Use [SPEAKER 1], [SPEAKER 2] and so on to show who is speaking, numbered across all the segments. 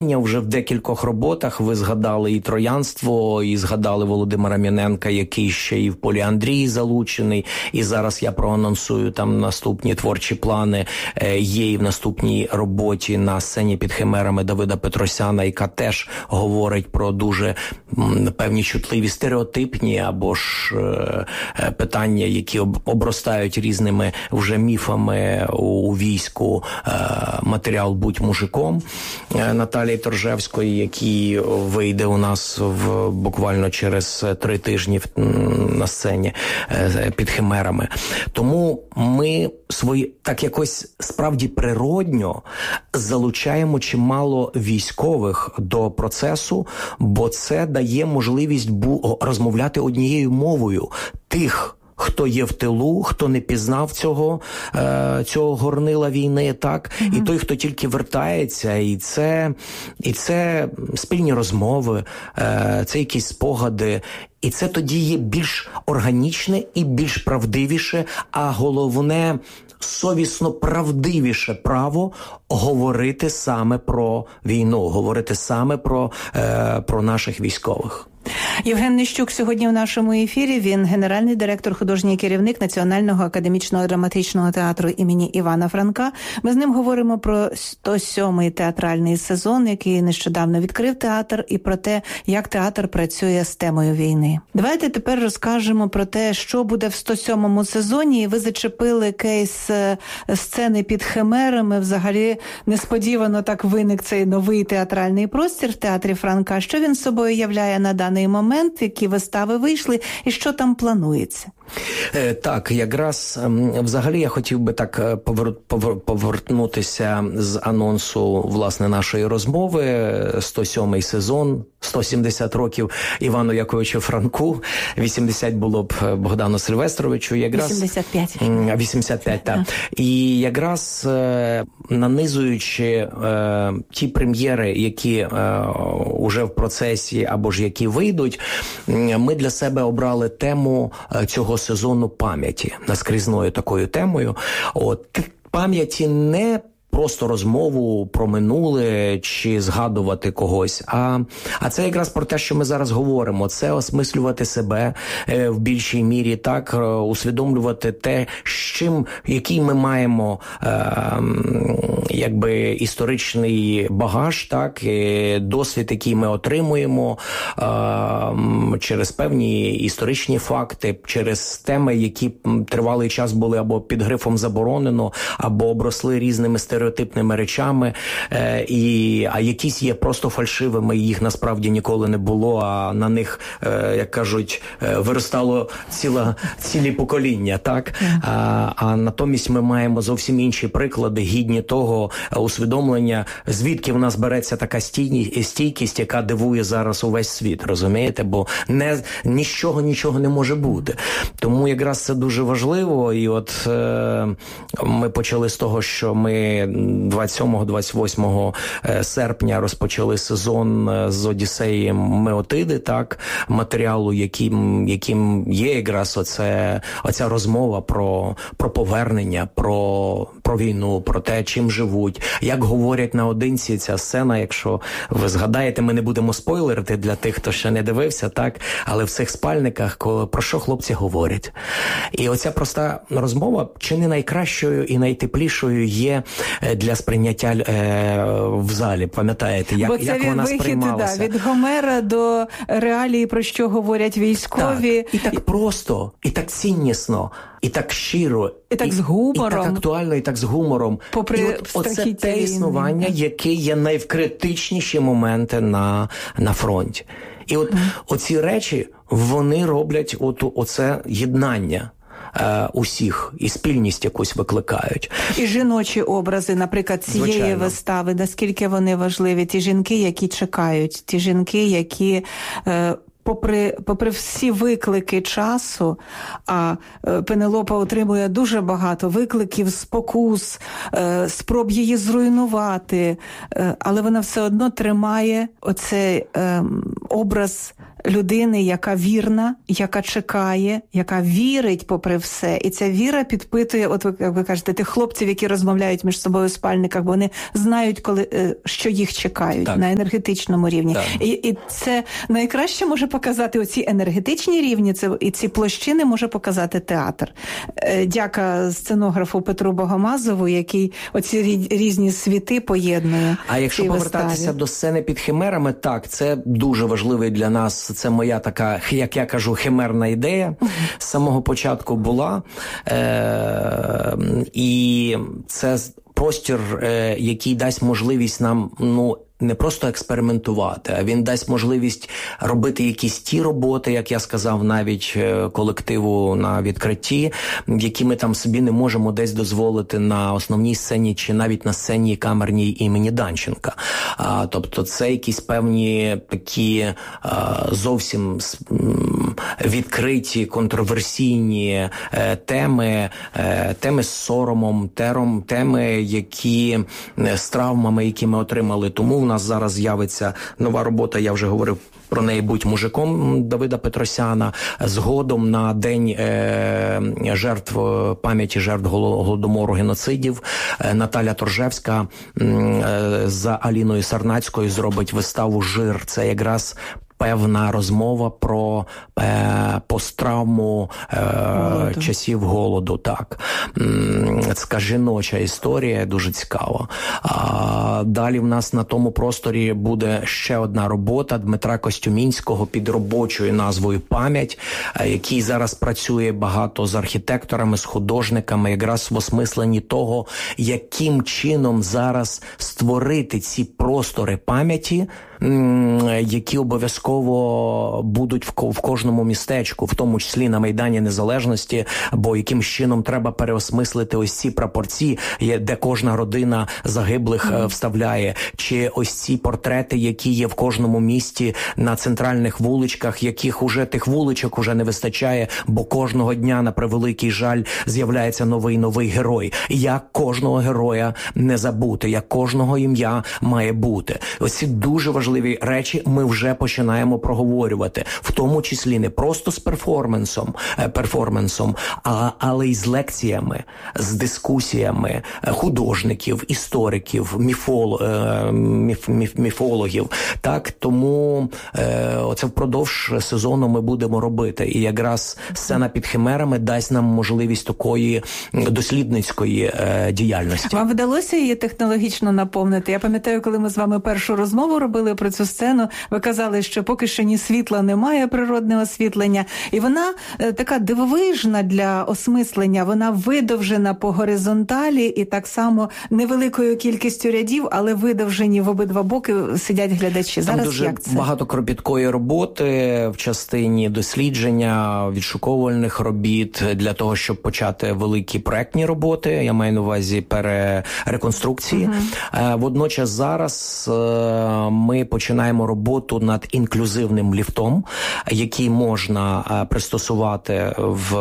[SPEAKER 1] Україні вже в декількох роботах. Ви згадали і «Троянство», і згадали Володимира Міненка, який ще і в «Полі Андрії» залучений. І зараз я проанонсую там наступні творчі плани. Є і в наступній роботі на сцені під химерами Давида Петросяна, яка теж говорить про дуже певні чутливі стереотипні або ж питання, які обростають різними вже міфами у війську. Матеріал «Будь мужиком» Наталії Торжевської, який вийде у нас буквально через 3 тижні на сцені під химерами. Тому ми так якось справді природньо залучаємо чимало військових до процесу, бо це дає можливість розмовляти однією мовою тих, хто є в тилу, хто не пізнав цього горнила війни, так? І той, хто тільки вертається, і це спільні розмови, це якісь спогади. І це тоді є більш органічне і більш правдивіше, а головне – совісно правдивіше право говорити саме про війну, говорити саме про наших військових.
[SPEAKER 2] Євген Нищук сьогодні в нашому ефірі. Він генеральний директор, художній керівник Національного академічного драматичного театру імені Івана Франка. Ми з ним говоримо про 107-й театральний сезон, який нещодавно відкрив театр, і про те, як театр працює з темою війни. Давайте тепер розкажемо про те, що буде в 107-му сезоні. Ви зачепили кейс сцени під химерами. Взагалі несподівано так виник цей новий театральний простір в театрі Франка. Що він собою являє на даний момент, які вистави вийшли і що там планується?
[SPEAKER 1] Так, якраз взагалі я хотів би так повернутися з анонсу, власне, нашої розмови. 107-й сезон, 170 років Івану Яковичу Франку, 80 було б Богдану Сильвестровичу.
[SPEAKER 2] 85,
[SPEAKER 1] так. І якраз нанизуючи ті прем'єри, які уже в процесі або ж які вийдуть, ми для себе обрали тему цього сезону пам'яті, наскрізною такою темою. Пам'яті не просто розмову про минуле чи згадувати когось, а це якраз про те, що ми зараз говоримо. Це осмислювати себе в більшій мірі, так, усвідомлювати те, який ми маємо історичний багаж, так, досвід, який ми отримуємо через певні історичні факти, через теми, які тривалий час були або під грифом заборонено, або обросли різними стереотипними речами, а якісь є просто фальшивими, їх насправді ніколи не було, а на них, як кажуть, виростало цілі покоління, так? А натомість ми маємо зовсім інші приклади, гідні того усвідомлення, звідки в нас береться така стійкість, яка дивує зараз увесь світ, розумієте? Бо нічого не може бути. Тому якраз це дуже важливо, і от ми почали з того, що ми 27-28 серпня розпочали сезон з Одіссеєм Меотиди, так, матеріалу, яким є якраз оця розмова про повернення, про війну, про те, чим живуть, як говорять наодинці. Ця сцена, якщо ви згадаєте, ми не будемо спойлерити для тих, хто ще не дивився, так, але в цих спальниках, про що хлопці говорять. І оця проста розмова чи не найкращою і найтеплішою є для сприйняття в залі, пам'ятаєте, як вона сприймалася.
[SPEAKER 2] Бо це від Гомера до реалії, про що говорять військові.
[SPEAKER 1] Так, і так просто, і так ціннісно, і так щиро,
[SPEAKER 2] і так з гумором.
[SPEAKER 1] І так актуально, і так з гумором.
[SPEAKER 2] Попри
[SPEAKER 1] оце те існування, яке є найвкритичніші моменти на фронті. І оці речі, вони роблять оце єднання усіх, і спільність якусь викликають.
[SPEAKER 2] І жіночі образи, наприклад, цієї вистави, наскільки вони важливі? Ті жінки, які чекають, ті жінки, які попри всі виклики часу, а Пенелопа отримує дуже багато викликів, спокус, спроб її зруйнувати, але вона все одно тримає оцей образ людини, яка вірна, яка чекає, яка вірить попри все. І ця віра підпитує, от ви, як ви кажете, тих хлопців, які розмовляють між собою у спальниках, бо вони знають, що їх чекають на енергетичному рівні. І це найкраще може показати оці енергетичні рівні, і ці площини може показати театр. Дяка сценографу Петру Богомазову, який оці різні світи поєднує.
[SPEAKER 1] А якщо повертатися до сцени під химерами, так, це дуже важливий для нас, це моя така, як я кажу, химерна ідея. З самого початку була. І це простір, який дасть можливість нам, не просто експериментувати, а він дасть можливість робити якісь ті роботи, як я сказав навіть колективу на відкритті, які ми там собі не можемо десь дозволити на основній сцені чи навіть на сцені камерній імені Данченка. Тобто це якісь певні такі зовсім відкриті, контроверсійні теми з соромом, теми, які з травмами, які ми отримали. Тому в нас зараз з'явиться нова робота, я вже говорив про неї «Будь мужиком» Давида Петросяна. Згодом на День пам'яті жертв Голодомору, геноцидів Наталя Торжевська за Аліною Сарнацькою зробить виставу «Жир». Це якраз певна розмова про посттравму часів голоду. Так. Це така жіноча історія, дуже цікава. Далі в нас на тому просторі буде ще одна робота Дмитра Костюмінського під робочою назвою «Пам'ять», який зараз працює багато з архітекторами, з художниками, якраз в осмисленні того, яким чином зараз створити ці простори пам'яті, які обов'язково будуть в кожному містечку, в тому числі на Майдані Незалежності, бо яким чином треба переосмислити ось ці прапорці, де кожна родина загиблих вставляє, чи ось ці портрети, які є в кожному місті на центральних вуличках, яких уже тих вуличок уже не вистачає, бо кожного дня, на превеликий жаль, з'являється новий герой. Як кожного героя не забути, як кожного ім'я має бути. Ось ці дуже важливі речі ми вже починаємо проговорювати, в тому числі не просто з перформансом, але й з лекціями, з дискусіями художників, істориків, міфологів. Так, тому оце впродовж сезону ми будемо робити. І якраз сцена під химерами дасть нам можливість такої дослідницької діяльності.
[SPEAKER 2] Вам вдалося її технологічно наповнити? Я пам'ятаю, коли ми з вами першу розмову робили про цю сцену, ви казали, що поки що ні світла немає, природне освітлення, і вона така дивовижна для осмислення, вона видовжена по горизонталі і так само невеликою кількістю рядів, але видовжені в обидва боки сидять глядачі. Зараз
[SPEAKER 1] там дуже
[SPEAKER 2] як це?
[SPEAKER 1] Багато кропіткої роботи в частині дослідження, відшуковувальних робіт для того, щоб почати великі проектні роботи, я маю на увазі реконструкції. Водночас зараз ми починаємо роботу над інклюзивним ліфтом, який можна пристосувати в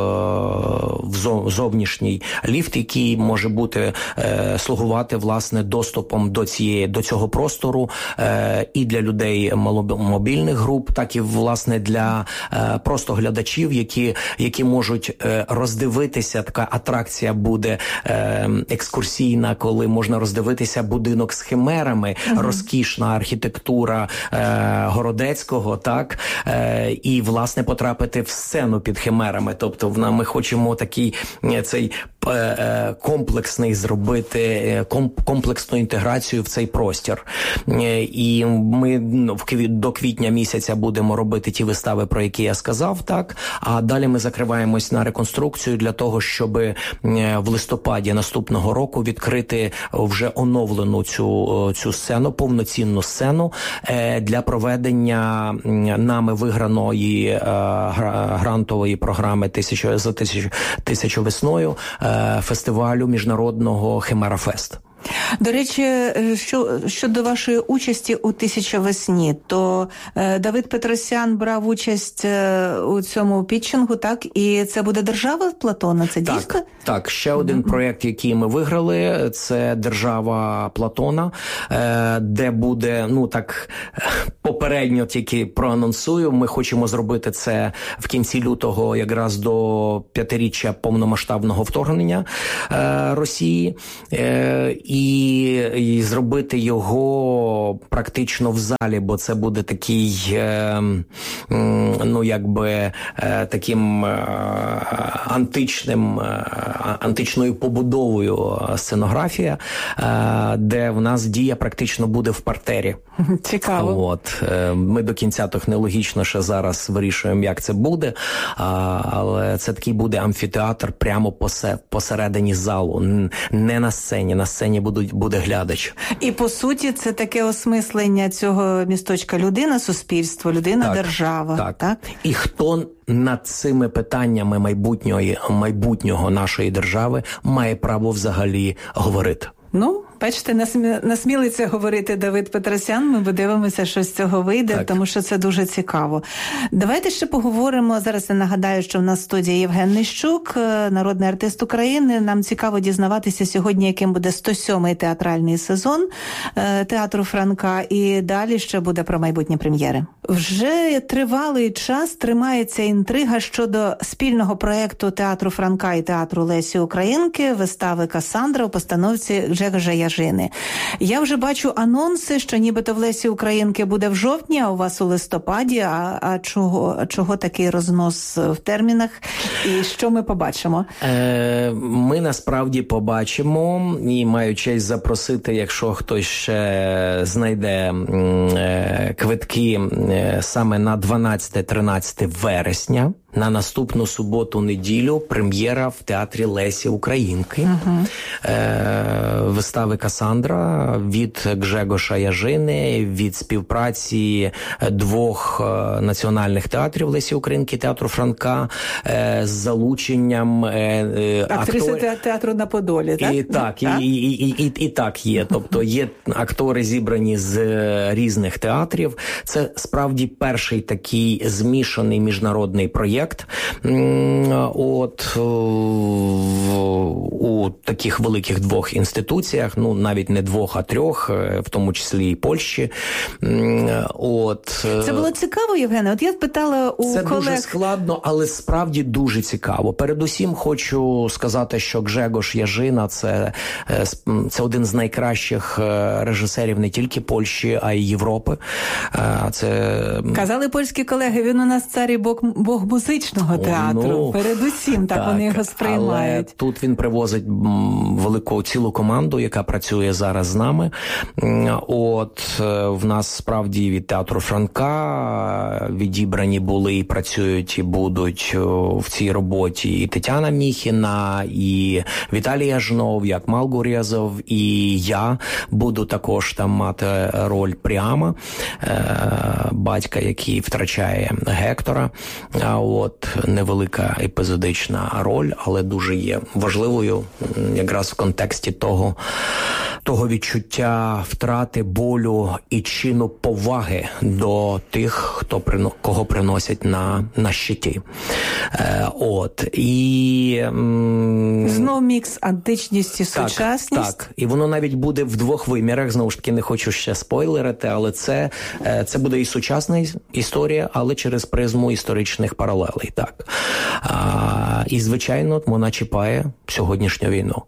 [SPEAKER 1] зовнішній ліфт, який може бути слугувати власне доступом до цього простору і для людей маломобільних груп, так і власне для просто глядачів, які можуть роздивитися. Така атракція буде екскурсійна, коли можна роздивитися будинок з химерами, розкішна архітектура Городецького, так, і власне потрапити в сцену під химерами. Тобто ми хочемо такий цей комплексний зробити, комплексну інтеграцію в цей простір. І ми до квітня місяця будемо робити ті вистави, про які я сказав, так, а далі ми закриваємось на реконструкцію для того, щоб в листопаді наступного року відкрити вже оновлену цю сцену, повноцінну сцену для проведення нами виграної грантової програми «Тисячу весною» фестивалю міжнародного «Химера-фест».
[SPEAKER 2] До речі, щодо вашої участі у «Тисяча весні», то Давид Петросян брав участь у цьому пітчингу, так? І це буде «Держава Платона», це дійсно?
[SPEAKER 1] Так, ще один проєкт, який ми виграли, це «Держава Платона», де буде, попередньо тільки проанонсую. Ми хочемо зробити це в кінці лютого, якраз до 5-річчя повномасштабного вторгнення Росії. І зробити його практично в залі, бо це буде такий, таким античною побудовою сценографія, де в нас дія практично буде в партері.
[SPEAKER 2] Цікаво.
[SPEAKER 1] Ми до кінця технологічно ще зараз вирішуємо, як це буде, але це такий буде амфітеатр прямо посередині залу, не на сцені. На сцені буде глядач.
[SPEAKER 2] І, по суті, це таке осмислення цього місточка: людина, суспільство, людина, держава. Так.
[SPEAKER 1] І хто над цими питаннями майбутнього нашої держави має право взагалі говорити?
[SPEAKER 2] Бачите, насмілиться говорити Давид Петросян. Ми подивимося, що з цього вийде, тому що це дуже цікаво. Давайте ще поговоримо. Зараз я нагадаю, що в нас в студії Євген Нищук, народний артист України. Нам цікаво дізнаватися сьогодні, яким буде 107-й театральний сезон театру Франка. І далі ще буде про майбутні прем'єри. Вже тривалий час тримається інтрига щодо спільного проєкту театру Франка і театру Лесі Українки, вистави «Касандра» у постановці Гжегожа Яжини. Я вже бачу анонси, що нібито в Лесі Українки буде в жовтні, а у вас у листопаді. А чого такий рознос в термінах? І що ми побачимо?
[SPEAKER 1] Ми насправді побачимо, і маю честь запросити, якщо хтось ще знайде квитки саме на 12-13 вересня. На наступну суботу-неділю прем'єра в театрі Лесі Українки. Вистави «Касандра» від Гжегоша Яжини, від співпраці двох національних театрів Лесі Українки і театру Франка, з залученням
[SPEAKER 2] актриси театру на Подолі, так?
[SPEAKER 1] І так є. Тобто є актори, зібрані з різних театрів. Це справді перший такий змішаний міжнародний проєкт. У таких великих двох інституціях, навіть не двох, а трьох, в тому числі і Польщі.
[SPEAKER 2] Це було цікаво, Євгене? Я питала у колег.
[SPEAKER 1] Це дуже складно, але справді дуже цікаво. Передусім хочу сказати, що Гжегош Яжина – це один з найкращих режисерів не тільки Польщі, а й Європи.
[SPEAKER 2] Казали польські колеги, він у нас цар і бог музичного театру. Передусім, так вони його сприймають.
[SPEAKER 1] Але тут він привозить велику цілу команду, яка працює зараз з нами. В нас справді від театру Франка відібрані були і працюють, і будуть в цій роботі і Тетяна Міхіна, і Віталій Яжнов, як Малгурєзов, і я буду також там мати роль Пріама, батька, який втрачає Гектора. Невелика епізодична роль, але дуже є важливою якраз в контексті того відчуття втрати, болю і чину поваги до тих, кого приносять на щиті.
[SPEAKER 2] Знов мікс античність і сучасність.
[SPEAKER 1] Так. І воно навіть буде в двох вимірах. Знову ж таки, не хочу ще спойлерити, але це буде і сучасна історія, але через призму історичних паралелей. Так. І, звичайно, вона чіпає сьогоднішню війну.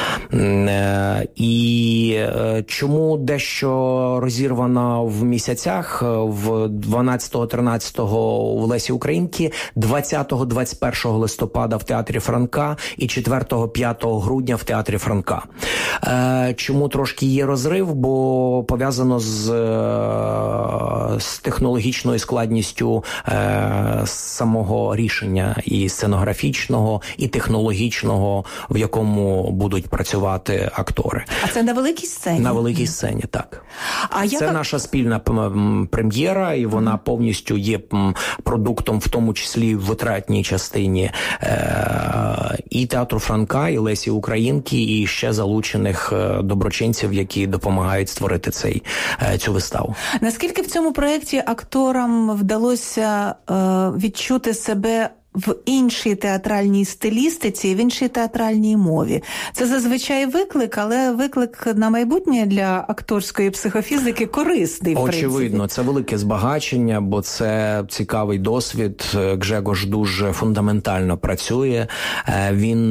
[SPEAKER 1] І чому дещо розірвана в місяцях, в 12-13 в Лесі Українки, 20-21 листопада в театрі Франка і 4-5 грудня в театрі Франка. Чому трошки є розрив? Бо пов'язано з технологічною складністю самого рішення і сценографічного, і технологічного, в якому будуть працювати актори.
[SPEAKER 2] А це на великій сцені?
[SPEAKER 1] На великій сцені, так. Це наша спільна прем'єра, і вона повністю є продуктом, в тому числі в витратній частині і театру Франка, і Лесі Українки, і ще залучених доброчинців, які допомагають створити цю виставу.
[SPEAKER 2] Наскільки в цьому проєкті акторам вдалося відчути себе в іншій театральній стилістиці і в іншій театральній мові. Це зазвичай виклик, але виклик на майбутнє для акторської психофізики корисний, в принципі.
[SPEAKER 1] Очевидно, це велике збагачення, бо це цікавий досвід. Гжегош дуже фундаментально працює. Він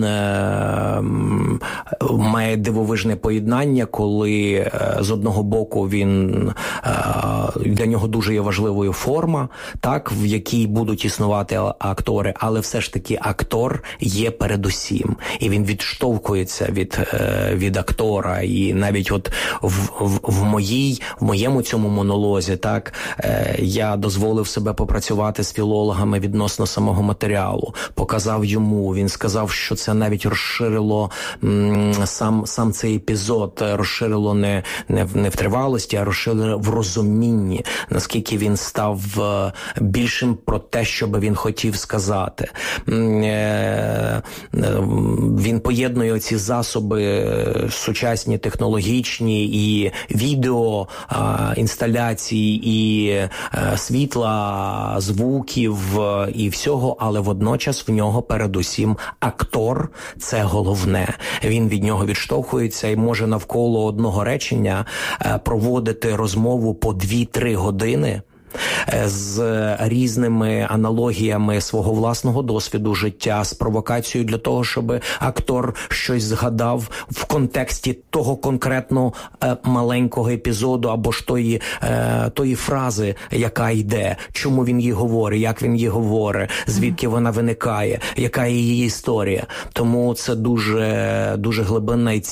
[SPEAKER 1] має дивовижне поєднання, коли з одного боку для нього дуже є важливою форма, так, в якій будуть існувати актори, але все ж таки актор є передусім. І він відштовхується від актора. І навіть от в моєму цьому монолозі, так, я дозволив себе попрацювати з філологами відносно самого матеріалу. Показав йому, він сказав, що це навіть розширило сам цей епізод, розширило не в тривалості, а розширило в розумінні, наскільки він став більшим про те, що би він хотів сказати. Він поєднує ці засоби сучасні, технологічні, і відео, інсталяції, і світла, звуків, і всього, але водночас в нього передусім актор – це головне. Він від нього відштовхується і може навколо одного речення проводити розмову по 2-3 години з різними аналогіями свого власного досвіду життя, з провокацією для того, щоб актор щось згадав в контексті того конкретно маленького епізоду або ж тої фрази, яка йде, чому він її говорить, як він її говорить, звідки вона виникає, яка є її історія. Тому це дуже, дуже глибинна і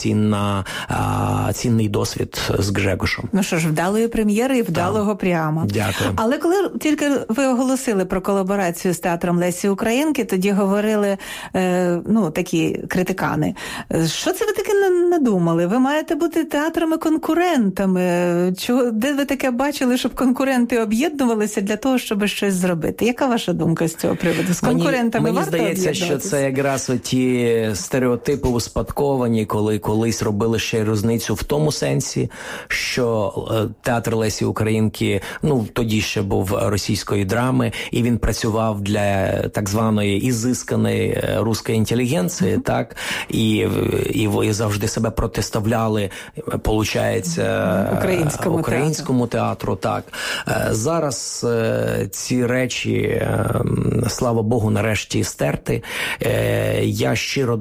[SPEAKER 1] цінний досвід з Гжегошем.
[SPEAKER 2] Ну що ж, вдалої прем'єри і вдалого прямо.
[SPEAKER 1] Дякую.
[SPEAKER 2] Але коли тільки ви оголосили про колаборацію з театром Лесі Українки, тоді говорили, такі критикани. Що це ви таке надумали? Ви маєте бути театрами-конкурентами. Де ви таке бачили, щоб конкуренти об'єднувалися для того, щоб щось зробити? Яка ваша думка з цього приводу? З конкурентами варто об'єднуватися?
[SPEAKER 1] Мені здається, що це якраз оті стереотипи успадковані, коли колись робили ще різницю в тому сенсі, що театр Лесі Українки, тоді ще був російської драми, і він працював для так званої ізисканої руської інтелігенції, так, і завжди себе протиставляли, получається, українському театру, так. Зараз ці речі, слава Богу, нарешті стерти. Я щиро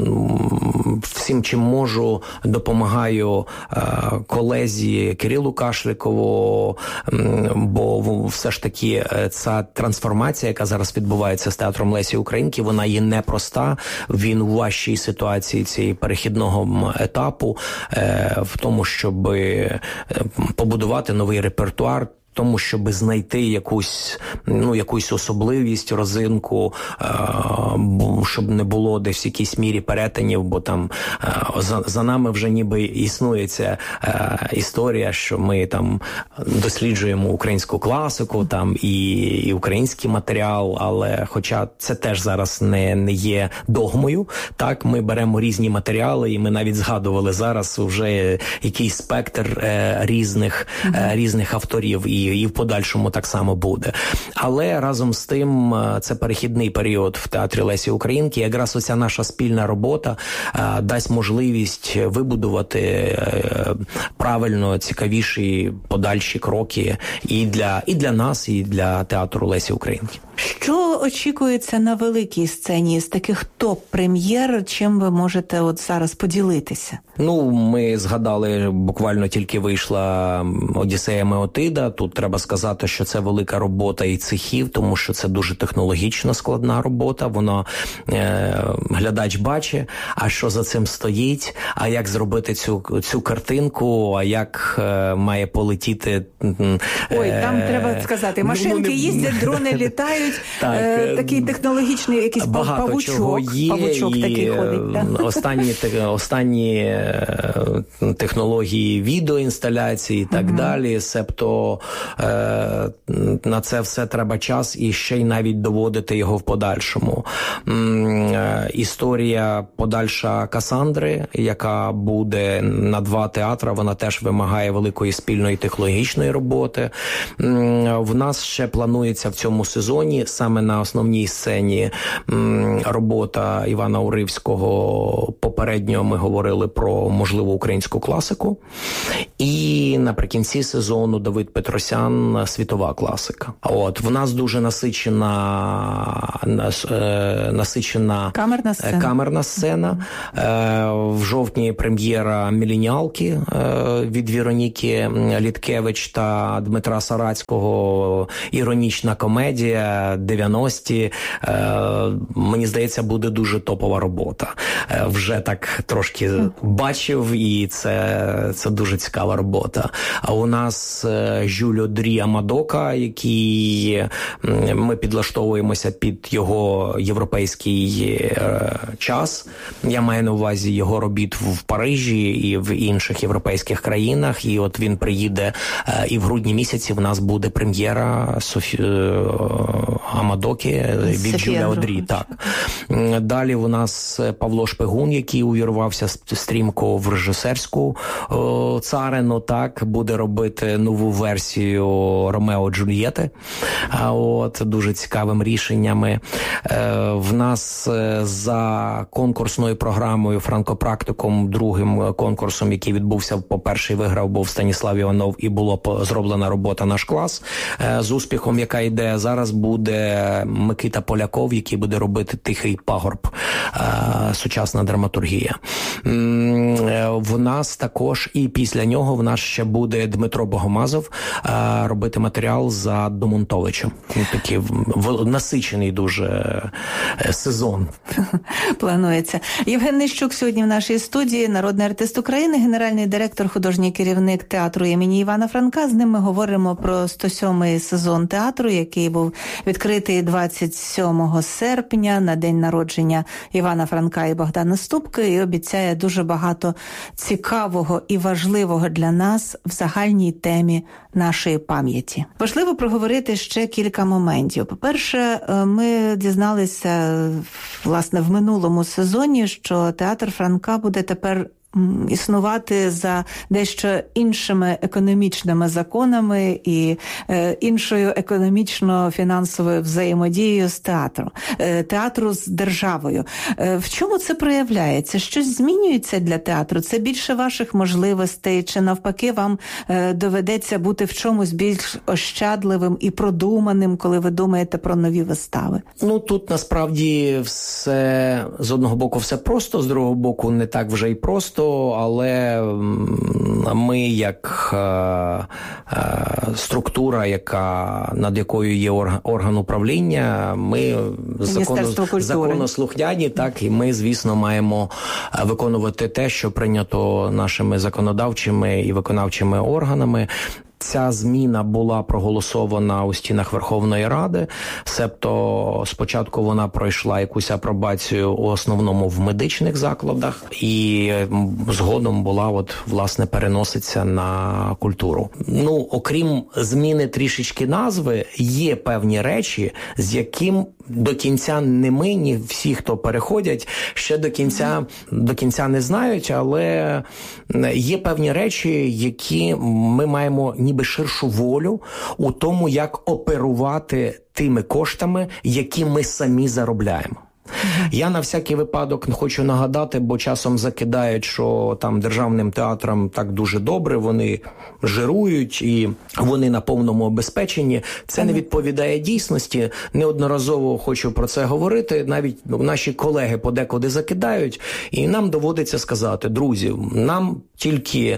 [SPEAKER 1] всім, чим можу, допомагаю колезі Кирилу Кашликову, бо все ж таки ця трансформація, яка зараз відбувається з театром Лесі Українки, вона є непроста. Він у важчій ситуації цієї перехідного етапу в тому, щоб побудувати новий репертуар, тому, щоб знайти якусь особливість, розинку, щоб не було десь в якійсь мірі перетинів, бо там за нами вже ніби існує ця історія, що ми там досліджуємо українську класику там і український матеріал, але хоча це теж зараз не є догмою, так, ми беремо різні матеріали, і ми навіть згадували зараз вже якийсь спектр різних авторів, і в подальшому так само буде. Але разом з тим це перехідний період в театрі Лесі Українки. Якраз оця наша спільна робота дасть можливість вибудувати правильно цікавіші подальші кроки і для нас, і для театру Лесі Українки.
[SPEAKER 2] Що очікується на великій сцені з таких топ-прем'єр? Чим ви можете от зараз поділитися?
[SPEAKER 1] Ми згадали, буквально тільки вийшла «Одіссея Меотида». Тут треба сказати, що це велика робота і цехів, тому що це дуже технологічно складна робота. Воно глядач бачить, а що за цим стоїть, а як зробити цю картинку, а як має полетіти...
[SPEAKER 2] Там треба сказати, машинки їздять, дрони літають, такий технологічний якийсь павучок
[SPEAKER 1] такий ходить. Останні технології відеоінсталяції і так далі. Себто на це все треба час і ще й навіть доводити його в подальшому. Історія подальша Касандри, яка буде на 2 театри, вона теж вимагає великої спільної технологічної роботи. В нас ще планується в цьому сезоні саме на основній сцені робота Івана Уривського. Попередньо ми говорили про можливу українську класику. І наприкінці сезону Давид Петросян світова класика. В нас дуже насичена камерна сцена. В жовтні прем'єра «Міленіалки» від Віроніки Літкевич та Дмитра Сарацького. Іронічна комедія, 90-ті. Мені здається, буде дуже топова робота. Вже так трошки бачив, і це дуже цікава робота. А у нас Жюль Одрі Амадока, який ми підлаштовуємося під його європейський час. Я маю на увазі його робіт в Парижі і в інших європейських країнах. І от він приїде, і в грудні місяці в нас буде прем'єра Амадоки від Жюля Одрі. Так. Далі у нас Павло Шпигун, який увірвався стрімко в режисерську царину, так, буде робити нову версію Ромео Джульєти. Дуже цікавими рішеннями. В нас за конкурсною програмою «Франкопрактикум», другим конкурсом, який відбувся, по-перше, виграв був Станіслав Іванов, і була зроблена робота «Наш клас» з успіхом, яка йде. Зараз буде Микита Поляков, який буде робити «Тихий пагорб», сучасна драматургія. В нас також, і після нього в нас ще буде Дмитро Богомазов робити матеріал за Домонтовичем. Такий насичений дуже сезон.
[SPEAKER 2] Планується. Євген Нищук сьогодні в нашій студії, народний артист України, генеральний директор, художній керівник театру імені Івана Франка. З ним ми говоримо про 107-й сезон театру, який був відкритий 27 серпня на день народження Івана Франка і Богдана Ступки, і обіцяє дуже багато цікавого і важливого для нас в загальній темі нашої пам'яті. Важливо проговорити ще кілька моментів. По-перше, ми дізналися, власне, в минулому сезоні, що театр Франка буде тепер існувати за дещо іншими економічними законами і іншою економічно-фінансовою взаємодією з театру з державою. В чому це проявляється? Щось змінюється для театру? Це більше ваших можливостей? Чи навпаки вам доведеться бути в чомусь більш ощадливим і продуманим, коли ви думаєте про нові вистави?
[SPEAKER 1] Тут насправді все, з одного боку, все просто, з другого боку, не так вже й просто. Але ми, як структура, над якою є орган управління, ми законослухняні, так, і ми, звісно, маємо виконувати те, що прийнято нашими законодавчими і виконавчими органами. Ця зміна була проголосована у стінах Верховної Ради, себто спочатку вона пройшла якусь апробацію у основному в медичних закладах і згодом була, власне, переноситься на культуру. Окрім зміни трішечки назви, є певні речі, з яким до кінця не ми, ні всі, хто переходять, ще до кінця не знають, але є певні речі, які ми маємо ніби ширшу волю у тому, як оперувати тими коштами, які ми самі заробляємо. Я на всякий випадок хочу нагадати, бо часом закидають, що там державним театрам так дуже добре, вони жирують і вони на повному обезпеченні. Це не відповідає дійсності. Неодноразово хочу про це говорити. Навіть наші колеги подекуди закидають, і нам доводиться сказати: друзі, нам тільки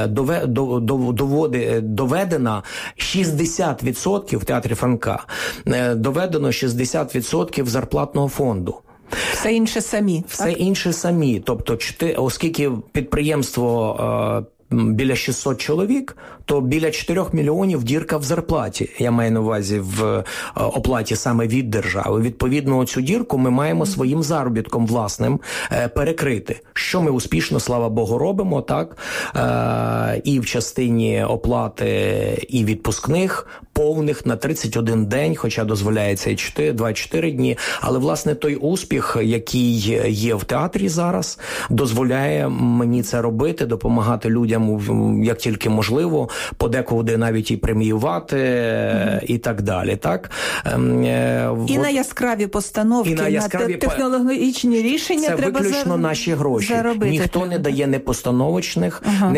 [SPEAKER 1] доведено 60% в театрі Франка. Доведено 60% зарплатного фонду.
[SPEAKER 2] Все інше самі.
[SPEAKER 1] Все інше самі. Тобто, оскільки підприємство біля 600 чоловік, то біля 4 мільйонів дірка в зарплаті. Я маю на увазі в оплаті саме від держави. Відповідно, цю дірку ми маємо своїм заробітком власним перекрити. Що ми успішно, слава Богу, робимо, так? І в частині оплати і відпускних, повних на 31 день, хоча дозволяється і 24 дні. Але, власне, той успіх, який є в театрі зараз, дозволяє мені це робити, допомагати людям як тільки можливо, подекуди навіть і преміювати, і так далі. Так?
[SPEAKER 2] І на яскраві постановки, на технологічні рішення
[SPEAKER 1] це
[SPEAKER 2] треба
[SPEAKER 1] виключно наші гроші.
[SPEAKER 2] Заробити.
[SPEAKER 1] Ніхто не дає не постановочних,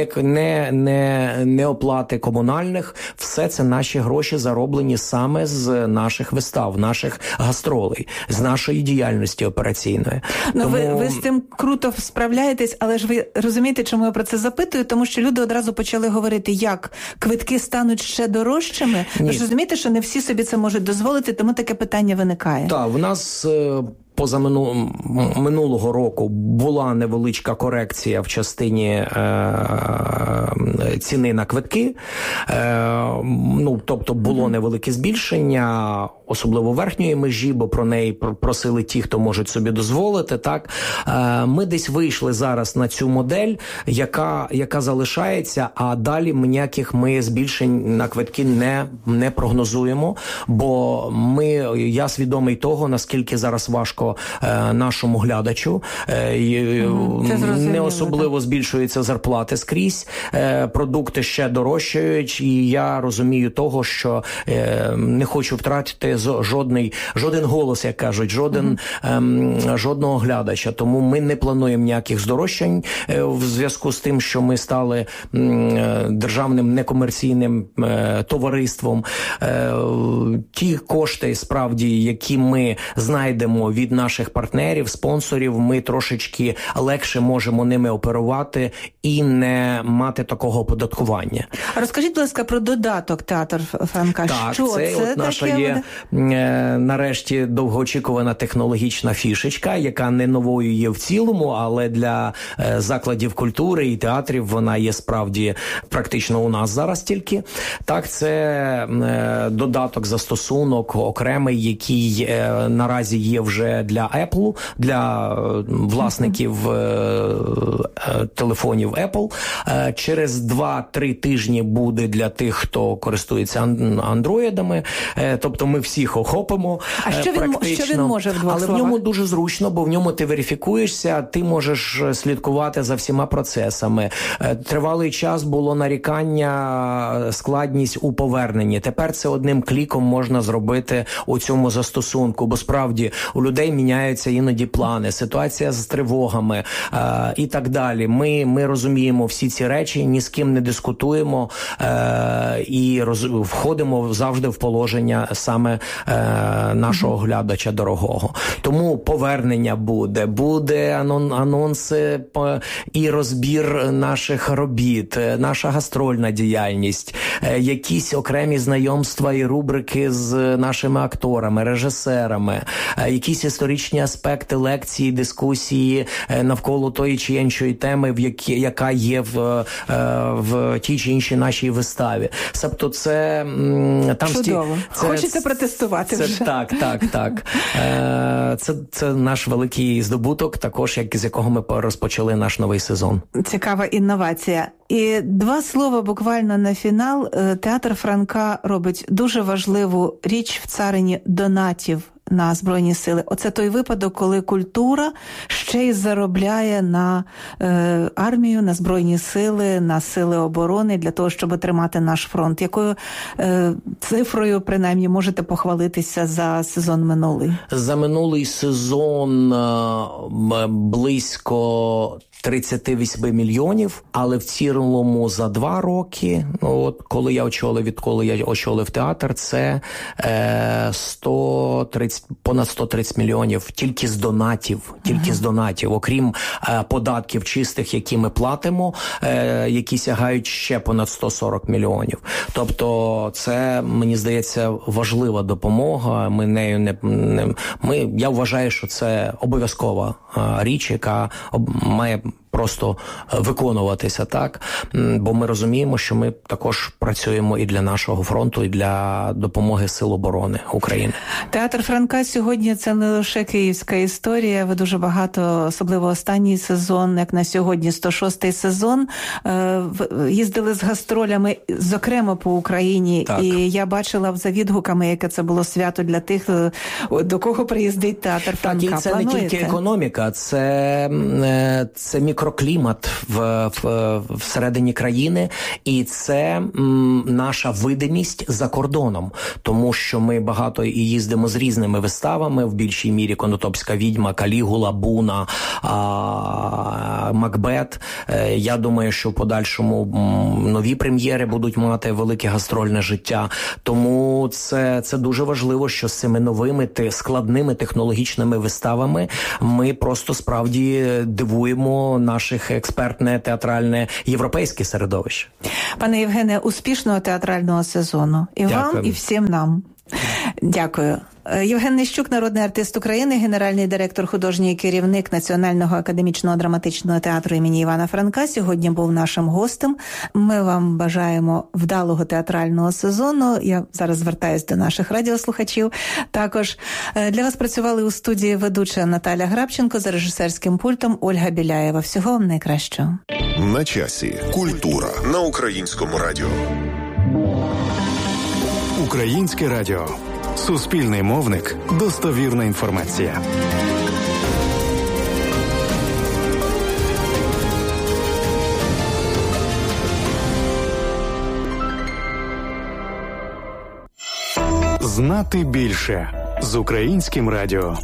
[SPEAKER 1] не оплати комунальних. Все це наші гроші, зароблені саме з наших вистав, наших гастролей, з нашої діяльності операційної.
[SPEAKER 2] Тому... Ви з цим круто справляєтесь, але ж ви розумієте, чому я про це запитую? Тому що люди одразу почали говорити, як квитки стануть ще дорожчими. Ви ж розумієте, що не всі собі це можуть дозволити, тому таке питання виникає.
[SPEAKER 1] Так, в нас... минулого року була невеличка корекція в частині ціни на квитки. Тобто було невелике збільшення, особливо верхньої межі, бо про неї просили ті, хто можуть собі дозволити. Так? Ми десь вийшли зараз на цю модель, яка залишається, а далі ніяких ми збільшень на квитки не прогнозуємо, бо я свідомий того, наскільки зараз важко нашому глядачу. Не особливо збільшуються зарплати скрізь, продукти ще дорожчають, і я розумію того, що не хочу втратити жоден голос, як кажуть, жодного глядача. Тому ми не плануємо ніяких здорожчань в зв'язку з тим, що ми стали державним некомерційним товариством. Ті кошти, справді, які ми знайдемо від наших партнерів, спонсорів, ми трошечки легше можемо ними оперувати і не мати такого оподаткування.
[SPEAKER 2] Розкажіть, будь ласка, про додаток «Театр Франка».
[SPEAKER 1] Так,
[SPEAKER 2] що
[SPEAKER 1] це наша є нарешті довгоочікувана технологічна фішечка, яка не новою є в цілому, але для закладів культури і театрів вона є справді практично у нас зараз тільки. Так, це додаток, застосунок окремий, який наразі є вже для Apple, для власників телефонів Apple. Через 2-3 тижні буде для тих, хто користується андроїдами. Тобто ми всіх охопимо.
[SPEAKER 2] А що він може в двох
[SPEAKER 1] словах? Але в ньому дуже зручно, бо в ньому ти верифікуєшся, ти можеш слідкувати за всіма процесами. Тривалий час було нарікання, складність у поверненні. Тепер це одним кліком можна зробити у цьому застосунку, бо справді у людей міняються іноді плани, ситуація з тривогами і так далі. Ми розуміємо всі ці речі, ні з ким не дискутуємо і входимо завжди в положення саме нашого глядача дорогого. Тому повернення буде анонси і розбір наших робіт, наша гастрольна діяльність, якісь окремі знайомства і рубрики з нашими акторами, режисерами, якісь історичні аспекти, лекції, дискусії навколо тої чи іншої теми, яка є в тій чи іншій нашій виставі. Тобто це...
[SPEAKER 2] Чудово. Хочеться протестувати вже.
[SPEAKER 1] Так. Це наш великий здобуток, також з якого ми розпочали наш новий сезон.
[SPEAKER 2] Цікава інновація. І 2 слова буквально на фінал. Театр Франка робить дуже важливу річ в царині донатів на Збройні Сили. Оце той випадок, коли культура ще й заробляє на армію, на Збройні Сили, на Сили оборони, для того, щоб тримати наш фронт. Якою цифрою, принаймні, можете похвалитися за сезон минулий? За
[SPEAKER 1] минулий сезон близько 38 мільйонів, але в цілому за 2 роки, коли я очолив театр, це понад 130 мільйонів тільки з донатів, окрім податків чистих, які ми платимо, які сягають ще понад 140 мільйонів. Тобто це, мені здається, важлива допомога. Я вважаю, що це обов'язкова річ, яка має просто виконуватися, так? Бо ми розуміємо, що ми також працюємо і для нашого фронту, і для допомоги Сил оборони України.
[SPEAKER 2] Театр Франка сьогодні – це не лише київська історія. Ви дуже багато, особливо останній сезон, як на сьогодні 106-й сезон, їздили з гастролями, зокрема по Україні. Так. І я бачила за відгуками, яке це було свято для тих, до кого приїздить театр Франка.
[SPEAKER 1] Так, і це
[SPEAKER 2] плануєте?
[SPEAKER 1] Не тільки економіка, це мікроклімат всередині країни, і це наша видимість за кордоном. Тому що ми багато і їздимо з різними виставами, в більшій мірі «Конотопська відьма», «Калігула», «Буна», «Макбет». Я думаю, що в подальшому нові прем'єри будуть мати велике гастрольне життя. Тому це дуже важливо, що з цими новими складними технологічними виставами ми просто справді дивуємо наших експертне, театральне, європейське середовище.
[SPEAKER 2] Пане Євгене, успішного театрального сезону. І Дякую. Вам, і всім нам. Дякую. Євген Нищук, народний артист України, генеральний директор, художній керівник Національного академічного драматичного театру імені Івана Франка, сьогодні був нашим гостем. Ми вам бажаємо вдалого театрального сезону. Я зараз звертаюсь до наших радіослухачів. Також для вас працювали у студії ведуча Наталя Грабченко, за режисерським пультом Ольга Біляєва. Всього вам найкращого.
[SPEAKER 3] На часі. Культура на Українському радіо.
[SPEAKER 4] Українське радіо. Суспільний мовник. Достовірна інформація. Знати більше з Українським радіо.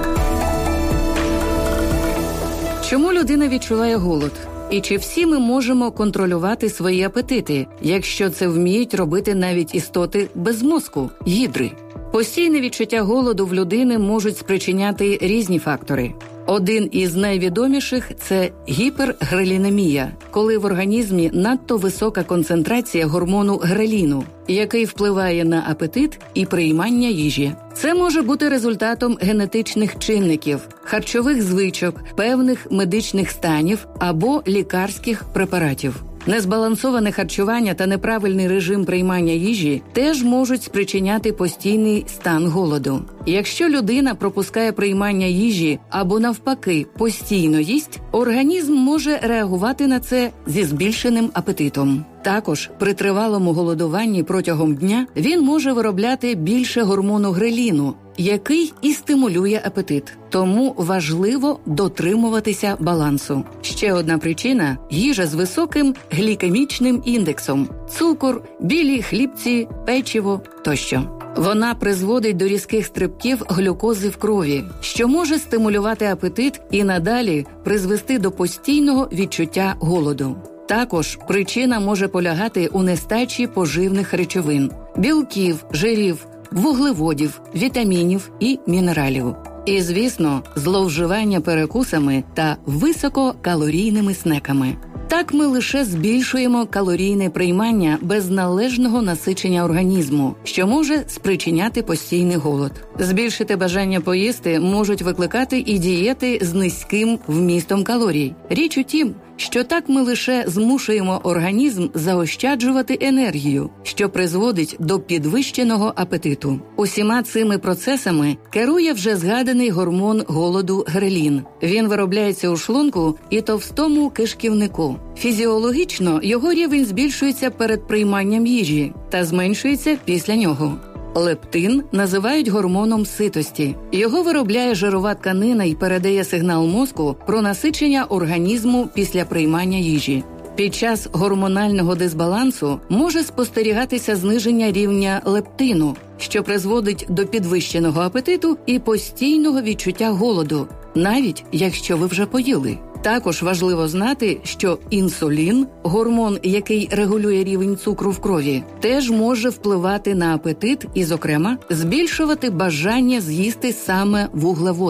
[SPEAKER 5] Чому людина відчуває голод? І чи всі ми можемо контролювати свої апетити, якщо це вміють робити навіть істоти без мозку – гідри? Постійне відчуття голоду в людини можуть спричиняти різні фактори. Один із найвідоміших – це гіпергрелінемія, коли в організмі надто висока концентрація гормону греліну, який впливає на апетит і приймання їжі. Це може бути результатом генетичних чинників, харчових звичок, певних медичних станів або лікарських препаратів. Незбалансоване харчування та неправильний режим приймання їжі теж можуть спричиняти постійний стан голоду. Якщо людина пропускає приймання їжі або навпаки постійно їсть, організм може реагувати на це зі збільшеним апетитом. Також при тривалому голодуванні протягом дня він може виробляти більше гормону греліну, який і стимулює апетит. Тому важливо дотримуватися балансу. Ще одна причина – їжа з високим глікемічним індексом – цукор, білі хлібці, печиво тощо. Вона призводить до різких стрибків глюкози в крові, що може стимулювати апетит і надалі призвести до постійного відчуття голоду. Також причина може полягати у нестачі поживних речовин – білків, жирів, вуглеводів, вітамінів і мінералів. І, звісно, зловживання перекусами та висококалорійними снеками. Так ми лише збільшуємо калорійне приймання без належного насичення організму, що може спричиняти постійний голод. Збільшити бажання поїсти можуть викликати і дієти з низьким вмістом калорій. Річ у тім, що так ми лише змушуємо організм заощаджувати енергію, що призводить до підвищеного апетиту. Усіма цими процесами керує вже згаданий гормон голоду грелін. Він виробляється у шлунку і товстому кишківнику. Фізіологічно його рівень збільшується перед прийманням їжі та зменшується після нього. Лептин називають гормоном ситості. Його виробляє жирова тканина і передає сигнал мозку про насичення організму після приймання їжі. Під час гормонального дисбалансу може спостерігатися зниження рівня лептину, що призводить до підвищеного апетиту і постійного відчуття голоду, навіть якщо ви вже поїли. Також важливо знати, що інсулін, гормон, який регулює рівень цукру в крові, теж може впливати на апетит і, зокрема, збільшувати бажання з'їсти саме вуглеводи.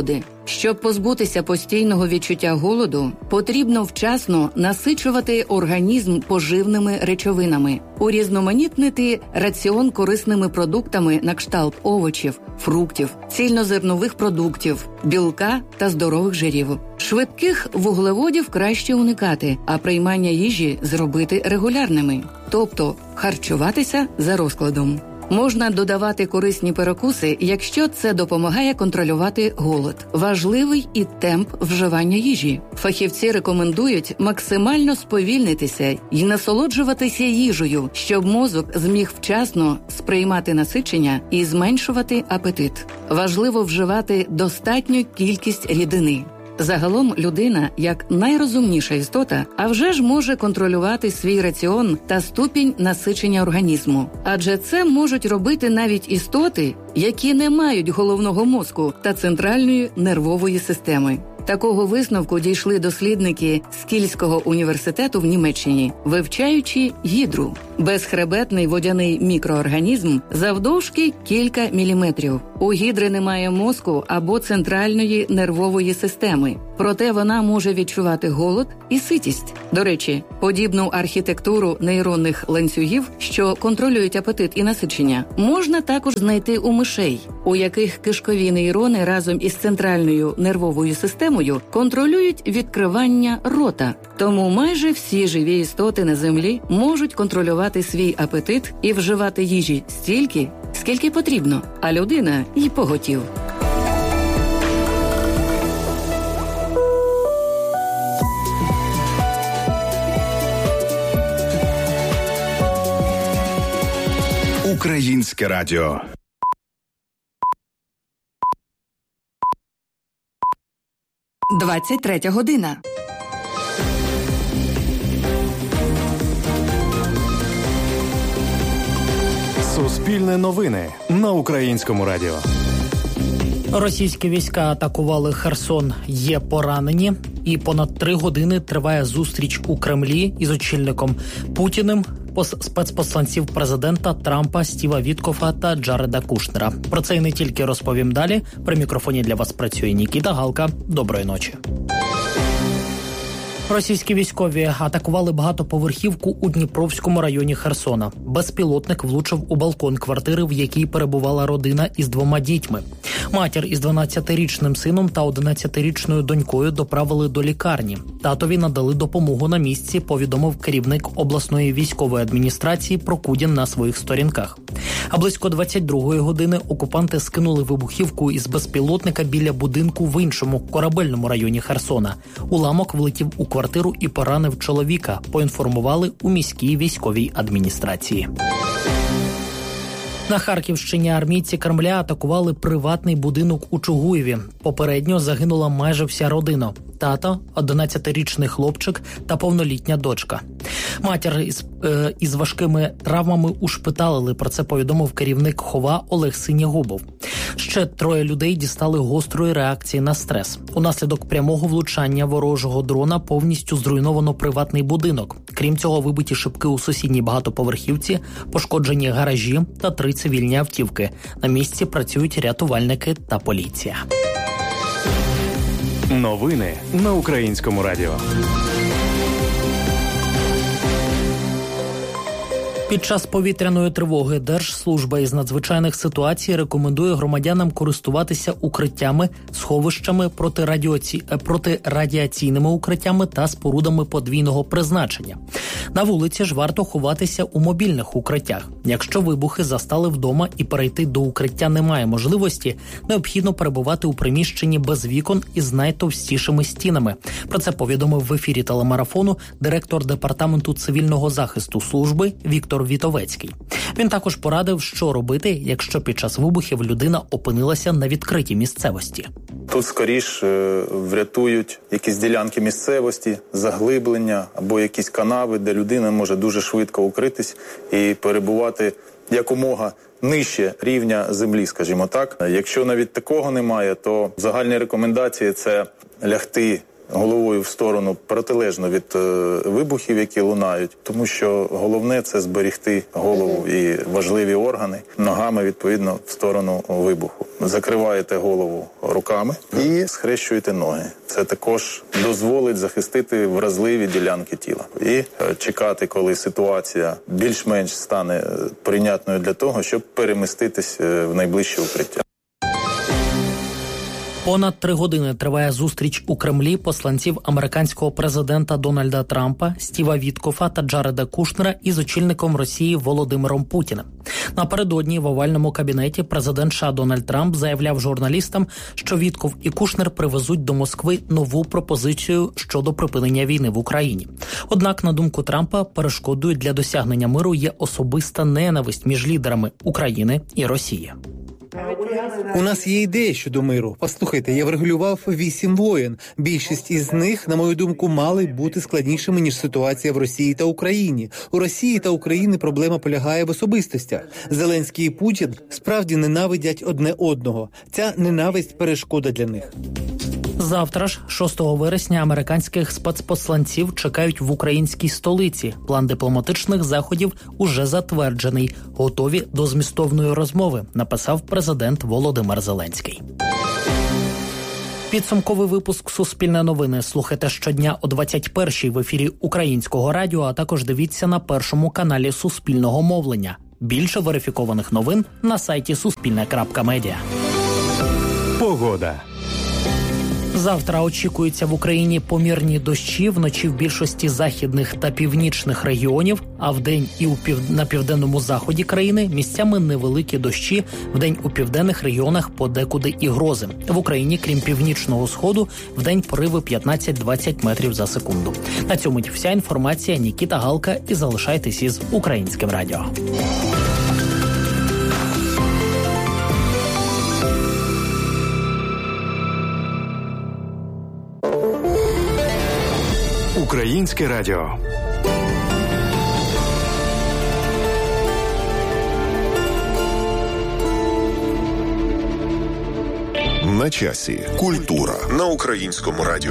[SPEAKER 5] Щоб позбутися постійного відчуття голоду, потрібно вчасно насичувати організм поживними речовинами, урізноманітнити раціон корисними продуктами на кшталт овочів, фруктів, цільнозернових продуктів, білка та здорових жирів. Швидких вуглеводів краще уникати, а приймання їжі зробити регулярними, тобто харчуватися за розкладом. Можна додавати корисні перекуси, якщо це допомагає контролювати голод. Важливий і темп вживання їжі. Фахівці рекомендують максимально сповільнитися і насолоджуватися їжею, щоб мозок зміг вчасно сприймати насичення і зменшувати апетит. Важливо вживати достатню кількість рідини. Загалом людина, як найрозумніша істота, а вже ж може контролювати свій раціон та ступінь насичення організму. Адже це можуть робити навіть істоти, які не мають головного мозку та центральної нервової системи. Такого висновку дійшли дослідники Скільського університету в Німеччині, вивчаючи гідру – безхребетний водяний мікроорганізм завдовжки кілька міліметрів. У гідри немає мозку або центральної нервової системи, проте вона може відчувати голод і ситість. До речі, подібну архітектуру нейронних ланцюгів, що контролюють апетит і насичення, можна також знайти у мишей, у яких кишкові нейрони разом із центральною нервовою системою контролюють відкривання рота. Тому майже всі живі істоти на Землі можуть контролювати свій апетит і вживати їжі стільки, скільки потрібно, а людина й поготів.
[SPEAKER 3] Українське радіо.
[SPEAKER 5] – 23 година.
[SPEAKER 4] Суспільне новини на Українському радіо.
[SPEAKER 6] Російські війська атакували Херсон, є поранені, і понад 3 години триває зустріч у Кремлі із очільником Путіним, спецпосланців президента Трампа, Стіва Віткофа та Джареда Кушнера. Про це і не тільки розповім далі. При мікрофоні для вас працює Нікіта Галка. Доброї ночі. Російські військові атакували багатоповерхівку у Дніпровському районі Херсона. Безпілотник влучив у балкон квартири, в якій перебувала родина із 2 дітьми. Матір із 12-річним сином та 11-річною донькою доправили до лікарні. Татові надали допомогу на місці, повідомив керівник обласної військової адміністрації Прокудін на своїх сторінках. А близько 22-ї години окупанти скинули вибухівку із безпілотника біля будинку в іншому корабельному районі Херсона. Уламок влетів у квартиру і поранив чоловіка, поінформували у міській військовій адміністрації. На Харківщині армійці Кремля атакували приватний будинок у Чугуєві. Попередньо загинула майже вся родина. Тато, 11-річний хлопчик та повнолітня дочка. Матір із важкими травмами ушпиталили, про це повідомив керівник ХОВА Олег Синягубов. Ще 3 людей дістали гострої реакції на стрес. Унаслідок прямого влучання ворожого дрона повністю зруйновано приватний будинок. Крім цього, вибиті шибки у сусідній багатоповерхівці, пошкоджені гаражі та 3 цивільні автівки. На місці працюють рятувальники та поліція.
[SPEAKER 4] Новини на Українському радіо.
[SPEAKER 6] Під час повітряної тривоги Держслужба із надзвичайних ситуацій рекомендує громадянам користуватися укриттями, сховищами, протирадіаційними укриттями та спорудами подвійного призначення. На вулиці ж варто ховатися у мобільних укриттях. Якщо вибухи застали вдома і перейти до укриття немає можливості, необхідно перебувати у приміщенні без вікон із найтовстішими стінами. Про це повідомив в ефірі телемарафону директор Департаменту цивільного захисту служби Віктор Вітовецький. Він також порадив, що робити, якщо під час вибухів людина опинилася на відкритій місцевості.
[SPEAKER 7] Тут скоріш врятують якісь ділянки місцевості, заглиблення або якісь канави, де людина може дуже швидко укритись і перебувати якомога нижче рівня землі, скажімо так. Якщо навіть такого немає, то загальні рекомендації – це лягти головою в сторону протилежно від вибухів, які лунають, тому що головне – це зберегти голову і важливі органи ногами, відповідно, в сторону вибуху. Закриваєте голову руками і схрещуєте ноги. Це також дозволить захистити вразливі ділянки тіла. І чекати, коли ситуація більш-менш стане прийнятною для того, щоб переміститись в найближче укриття.
[SPEAKER 6] Понад 3 години триває зустріч у Кремлі посланців американського президента Дональда Трампа, Стіва Віткофа та Джареда Кушнера із очільником Росії Володимиром Путіним. Напередодні в овальному кабінеті президент США Дональд Трамп заявляв журналістам, що Вітков і Кушнер привезуть до Москви нову пропозицію щодо припинення війни в Україні. Однак, на думку Трампа, перешкодою для досягнення миру є особиста ненависть між лідерами України і Росії.
[SPEAKER 8] У нас є ідея щодо миру. Послухайте, я врегулював 8 воєн. Більшість із них, на мою думку, мали бути складнішими, ніж ситуація в Росії та Україні. У Росії та Україні проблема полягає в особистостях. Зеленський і Путін справді ненавидять одне одного. Ця ненависть – перешкода для них.
[SPEAKER 6] Завтра ж, 6 вересня, американських спецпосланців чекають в українській столиці. План дипломатичних заходів уже затверджений. Готові до змістовної розмови, написав президент Володимир Зеленський. Підсумковий випуск «Суспільне новини» слухайте щодня о 21-й в ефірі Українського радіо, а також дивіться на першому каналі Суспільного мовлення. Більше верифікованих новин на сайті suspilne.media.
[SPEAKER 4] Погода.
[SPEAKER 6] Завтра очікуються в Україні помірні дощі, вночі в більшості західних та північних регіонів, а вдень і на південному заході країни місцями невеликі дощі, вдень у південних регіонах подекуди і грози. В Україні, крім північного сходу, вдень пориви 15-20 метрів за секунду. На цьому вся інформація. Нікіта Галка, і залишайтесь із Українським радіо.
[SPEAKER 4] Українське радіо.
[SPEAKER 3] На часі. Культура на Українському радіо.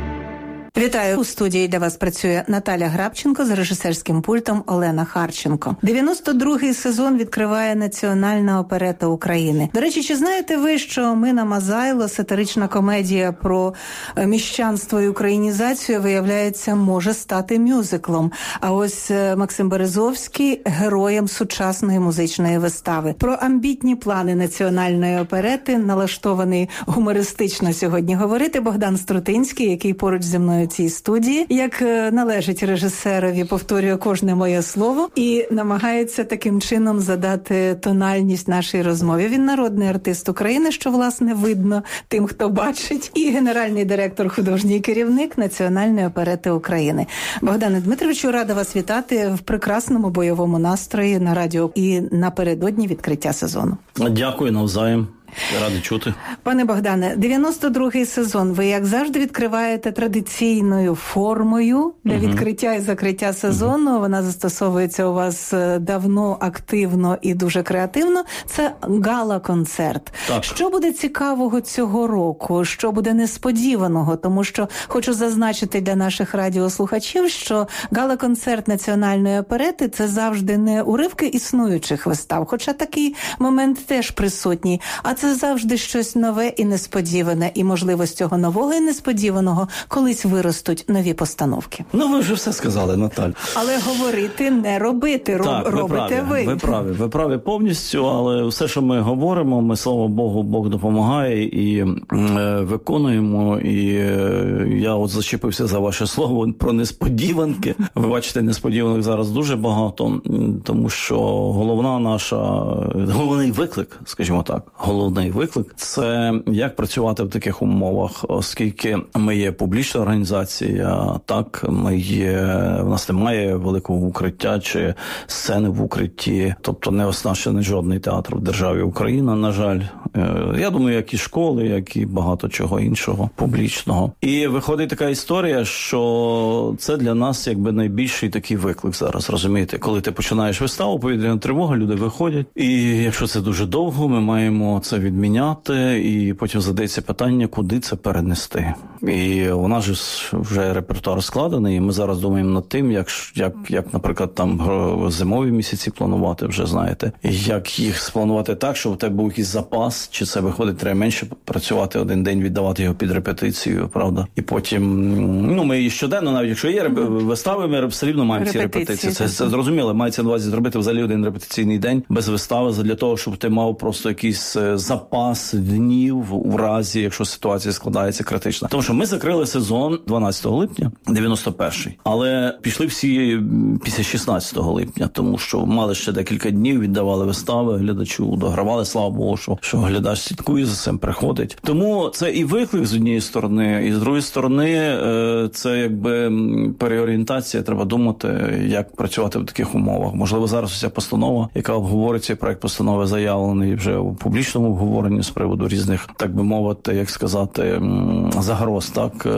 [SPEAKER 2] Вітаю! У студії для вас працює Наталя Грабченко, з режисерським пультом Олена Харченко. 92-й сезон відкриває Національна оперета України. До речі, чи знаєте ви, що «Мина Мазайло», сатирична комедія про міщанство і українізацію, виявляється, може стати мюзиклом. А ось Максим Березовський – героєм сучасної музичної вистави. Про амбітні плани Національної оперети налаштований гумористично сьогодні говорити Богдан Струтинський, який поруч зі мною в цій студії, як належить режисерові, повторює кожне моє слово і намагається таким чином задати тональність нашій розмові. Він народний артист України, що, власне, видно тим, хто бачить, і генеральний директор, художній керівник Національної оперети України. Богдане Дмитровичу, рада вас вітати в прекрасному бойовому настрої на радіо і напередодні відкриття сезону.
[SPEAKER 9] Дякую, навзаєм. Радий чути.
[SPEAKER 2] Пане Богдане, 92-й сезон. Ви, як завжди, відкриваєте традиційною формою для відкриття і закриття сезону. Вона застосовується у вас давно, активно і дуже креативно. Це гала-концерт.
[SPEAKER 9] Так.
[SPEAKER 2] Що буде цікавого цього року? Що буде несподіваного? Тому що хочу зазначити для наших радіослухачів, що гала-концерт Національної оперети – це завжди не уривки існуючих вистав, хоча такий момент теж присутній, а це завжди щось нове і несподіване, і, можливо, з цього нового і несподіваного колись виростуть нові постановки.
[SPEAKER 9] Ну, ви вже все сказали, Наталь.
[SPEAKER 2] Але говорити, не робити.
[SPEAKER 9] Так,
[SPEAKER 2] робите ви.
[SPEAKER 9] Ви праві повністю, але все, що ми говоримо, ми, слава Богу, Бог допомагає і виконуємо. І я от зачепився за ваше слово про несподіванки. Ви бачите, несподіванок зараз дуже багато, тому що головний виклик, скажімо так, головний виклик – це як працювати в таких умовах, оскільки ми є публічна організація, так, в нас немає великого укриття чи сцени в укритті, тобто не оснащений жодний театр в державі Україна, на жаль. Я думаю, як і школи, як і багато чого іншого публічного. І виходить така історія, що це для нас якби найбільший такий виклик зараз, розумієте? Коли ти починаєш виставу, повітряна тривога, люди виходять, і якщо це дуже довго, ми маємо це відміняти, і потім задається питання, куди це перенести. І у нас же вже репертуар складений, і ми зараз думаємо над тим, як наприклад, там зимові місяці планувати, вже знаєте, як їх спланувати так, щоб у тебе був якийсь запас, чи це виходить, треба менше працювати один день, віддавати його під репетицію, правда? І потім, ми щоденно, навіть якщо є вистави, ми все рівно маємо ці репетиції. Це зрозуміло, мається на увазі зробити взагалі один репетиційний день без вистави, для того, щоб ти мав просто якийсь запас днів у разі, якщо ситуація складається критично. Тому що ми закрили сезон 12 липня, 91-й, але пішли всі після 16 липня, тому що мали ще декілька днів, віддавали вистави глядачу, догравали, слава Богу, що глядач слідкує за цим, приходить. Тому це і виклик з однієї сторони, і з другої сторони це якби переорієнтація, треба думати, як працювати в таких умовах. Можливо, зараз ця постанова, яка обговорюється, проект постанови заявлений вже у публічному обговоренні з приводу різних, так би мовити, як сказати, загроз, так,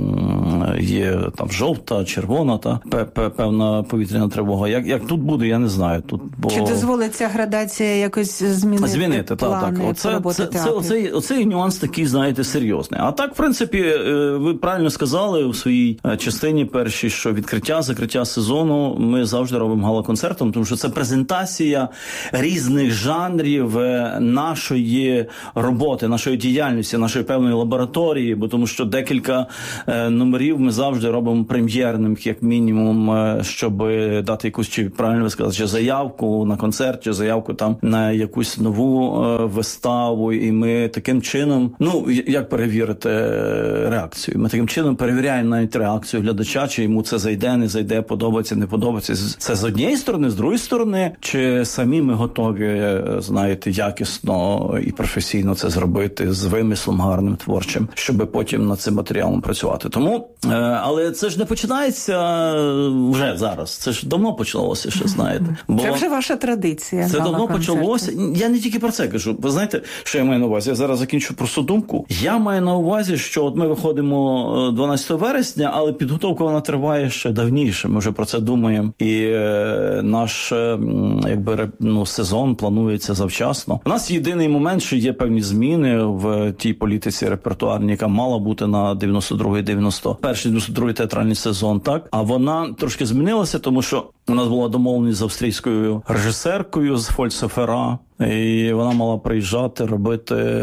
[SPEAKER 9] є там жовта, червона, певна повітряна тривога. Як тут буде, я не знаю.
[SPEAKER 2] Чи дозволить ця градація якось змінити плани роботи театрів?
[SPEAKER 9] Оцей нюанс такий, знаєте, серйозний. А так, в принципі, ви правильно сказали у своїй частині першій, що відкриття, закриття сезону ми завжди робимо гала-концертом, тому що це презентація різних жанрів нашої роботи, нашої діяльності, нашої певної лабораторії, бо тому що декілька номерів ми завжди робимо прем'єрним, як мінімум, щоб дати якусь, чи правильно ви сказали, чи заявку на концерт, чи заявку там на якусь нову виставу, і ми таким чином, як перевірити реакцію? Ми таким чином перевіряємо навіть реакцію глядача, чи йому це зайде, не зайде, подобається, не подобається. Це з однієї сторони, з другої сторони, чи самі ми готові, знаєте, якісно і професійно це зробити з вимислом гарним, творчим, щоб потім над цим матеріалом працювати. Тому, але це ж не починається вже зараз. Це ж давно почалося, ще знаєте.
[SPEAKER 2] Це вже ваша традиція.
[SPEAKER 9] Це давно почалося. Я не тільки про це кажу. Ви знаєте, що я маю на увазі? Я зараз закінчу просто думку. Я маю на увазі, що от ми виходимо 12 вересня, але підготовка вона триває ще давніше. Ми вже про це думаємо. І наш сезон планується завчасно. У нас єдиний момент, що є певні зміни в тій політиці репертуарній, яка мала бути на 92-92 театральний сезон, так? А вона трошки змінилася, тому що у нас була домовленість з австрійською режисеркою з Фольцефера, і вона мала приїжджати, робити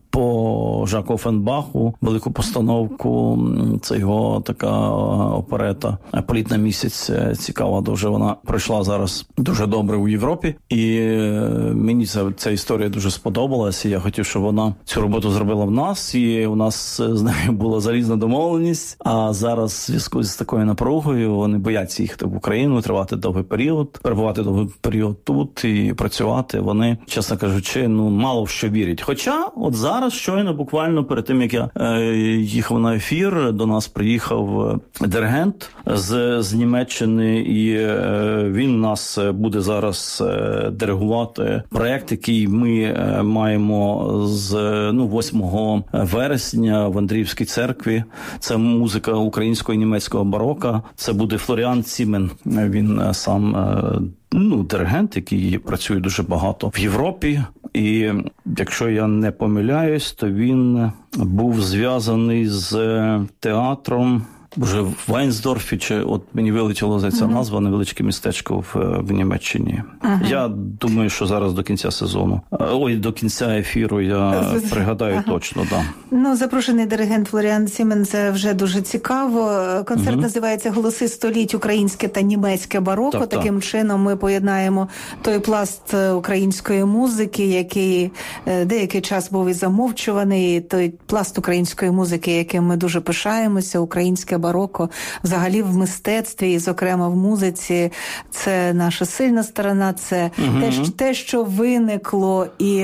[SPEAKER 9] по Жаку Оффенбаху велику постановку. Це його така оперета «Політ на місяць». Цікава дуже. Вона пройшла зараз дуже добре у Європі. І мені ця історія дуже сподобалась. І я хотів, щоб вона цю роботу зробила в нас. І у нас з нею була залізна домовленість. А зараз в зв'язку з такою напругою вони бояться їхати в Україну, тривати довгий період, перебувати довгий період тут і працювати. Вони, чесно кажучи, мало в що вірять. Хоча от зараз, щойно, буквально перед тим, як я їхав на ефір, до нас приїхав диригент з Німеччини, і він у нас буде зараз диригувати проєкт, який ми маємо з 8 вересня в Андріївській церкві. Це музика українського і німецького барока. Це буде Флоріан Цімен. Він сам диригент, який працює дуже багато в Європі. І якщо я не помиляюсь, то він був зв'язаний з театром вже в Вайнсдорфі, чи от мені вилетіло за ця назва, невеличке містечко в Німеччині. Я думаю, що зараз до кінця сезону, до кінця ефіру я пригадаю точно, да.
[SPEAKER 2] Запрошений диригент Флоріан Цімен, це вже дуже цікаво. Концерт називається «Голоси століть. Українське та німецьке бароко». Таким чином ми поєднаємо той пласт української музики, який деякий час був і замовчуваний, той пласт української музики, яким ми дуже пишаємося, українське бароко, взагалі в мистецтві, і, зокрема, в музиці, це наша сильна сторона, це те, що виникло і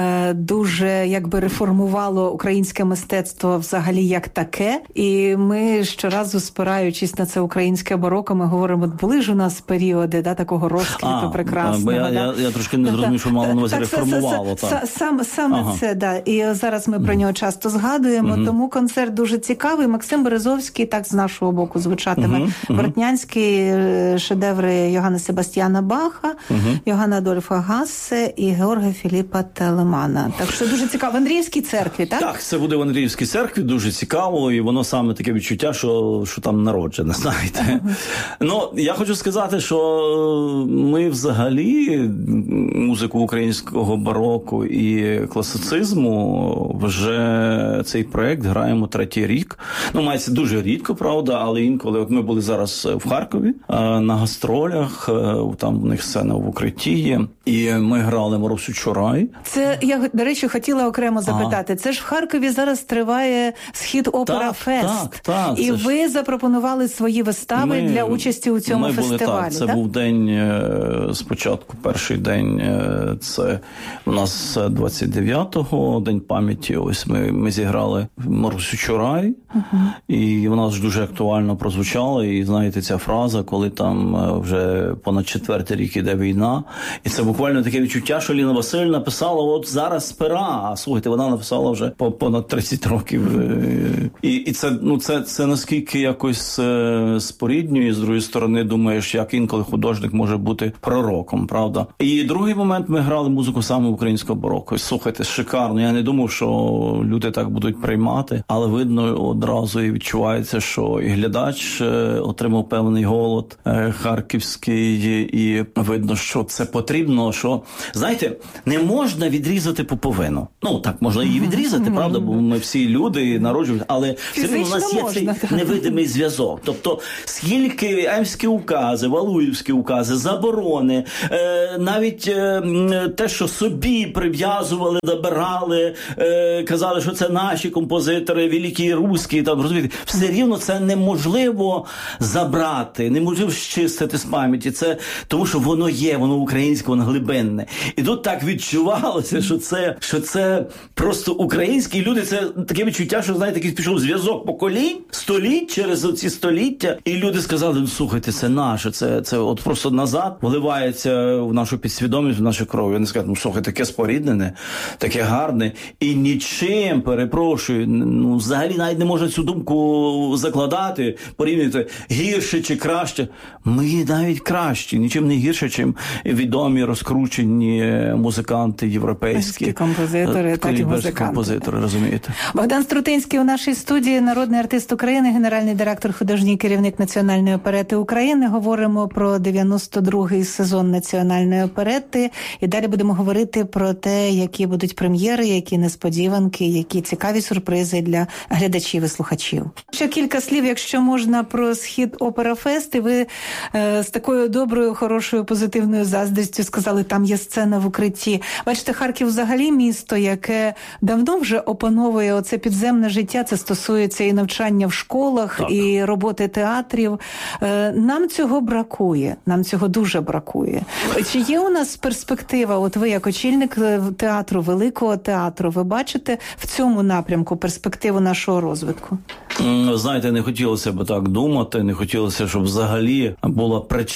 [SPEAKER 2] дуже, реформувало українське мистецтво взагалі як таке. І ми щоразу, спираючись на це українське бароко, ми говоримо, були ж у нас періоди, такого розквіту прекрасного.
[SPEAKER 9] Я трошки не зрозумів, що мало на увазі реформувало.
[SPEAKER 2] Саме це, да. І зараз ми про нього часто згадуємо, тому концерт дуже цікавий. Максим Березовський, так так з нашого боку звучатиме Вортнянський, шедеври Йоганна Себастьяна Баха, Йоганна Адольфа Гассе і Георга Філіпа Телемана. Так що дуже цікаво. В Андріївській церкві, так?
[SPEAKER 9] Так, це буде в Андріївській церкві, дуже цікаво, і воно саме таке відчуття, що там народжене, знаєте. Ну, я хочу сказати, що ми взагалі музику українського бароку і класицизму вже цей проект граємо 3-й рік. Ну, мається дуже рідко, правда, але інколи, от ми були зараз в Харкові на гастролях, там у них сцена в Укритті є, і ми грали Марусю Чорай.
[SPEAKER 2] Це, я, до речі, хотіла окремо запитати. Це ж в Харкові зараз триває Схід Опера Фест.
[SPEAKER 9] Так,
[SPEAKER 2] і ви запропонували свої вистави для участі у цьому фестивалі,
[SPEAKER 9] Це був день, спочатку перший день, це у нас 29-го, День пам'яті, ось ми зіграли Марусю Чорай, і вона ж дуже актуально прозвучала, і знаєте, ця фраза, коли там вже понад 4-й рік іде війна, і це буквально таке відчуття, що Ліна Васильівна писала, от зараз пера, а слухайте, вона написала вже понад 30 років. І це наскільки якось споріднює, з другої сторони, думаєш, як інколи художник може бути пророком, правда? І другий момент, ми грали музику саме українського бароко. Слухайте, шикарно. Я не думав, що люди так будуть приймати, але видно одразу і відчувається, що і глядач отримав певний голод харківський, і видно, що це потрібно, що, знаєте, не можна відрізати пуповину. Ну, так, можна її відрізати, правда, бо ми всі люди народжують, але все одно у нас є цей невидимий зв'язок. Тобто, скільки емські укази, валуївські укази, заборони, навіть те, що собі прив'язували, добирали, казали, що це наші композитори, великі русські, там, розумієте, все рівно це неможливо забрати, неможливо щистити з пам'яті. Це тому, що воно є, воно українське, воно глибинне. І тут так відчувалося, що це просто українські люди, це таке відчуття, що, знаєте, якийсь пішов зв'язок поколінь, століть, через ці століття, і люди сказали, ну, слухайте, це наше, це от просто назад вливається в нашу підсвідомість, в нашу кров. Вони сказали, ну, слухайте, таке споріднене, таке гарне, і нічим, перепрошую, ну, взагалі навіть не можна цю думку закладати, порівнювати гірше чи краще. Ми навіть кращі, нічим не гірше, чим відомі, розкручені музиканти європейські.
[SPEAKER 2] Композитори, так і музиканти.
[SPEAKER 9] Композитори, розумієте.
[SPEAKER 2] Богдан Струтинський у нашій студії, народний артист України, генеральний директор, художній керівник Національної оперети України. Говоримо про 92-й сезон Національної оперети. І далі будемо говорити про те, які будуть прем'єри, які несподіванки, які цікаві сюрпризи для глядачів і слухачів. Ще кілька слів, якщо можна, про Схід Опера Фест. І ви з такою доброю, хорошою, позитивною заздрістю сказали, там є сцена в Укритті. Бачите, Харків взагалі місто, яке давно вже опановує оце підземне життя. Це стосується і навчання в школах, так, і роботи театрів. Нам цього бракує. Нам цього дуже бракує. Чи є у нас перспектива, от ви як очільник театру, великого театру, ви бачите в цьому напрямку перспективу нашого розвитку?
[SPEAKER 9] Знаєте, не хотілося б так думати, не хотілося, щоб взагалі була